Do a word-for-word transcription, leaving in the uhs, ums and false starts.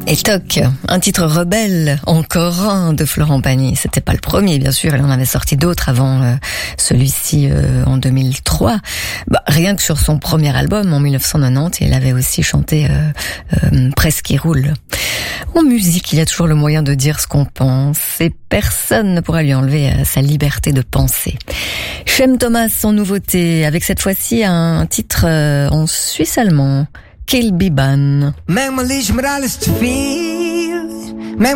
Et toc, un titre rebelle, encore un de Florent Pagny. C'était pas le premier, bien sûr, il en avait sorti d'autres avant euh, celui-ci euh, en deux mille trois. Bah, rien que sur son premier album en dix-neuf cent quatre-vingt-dix, il avait aussi chanté euh, euh, Presque il roule. En musique, il y a toujours le moyen de dire ce qu'on pense et personne ne pourra lui enlever euh, sa liberté de penser. Chem Thomas en nouveauté, avec cette fois-ci un titre euh, en suisse allemand. Kill Biban. Manchmal ist mir alles zu viel.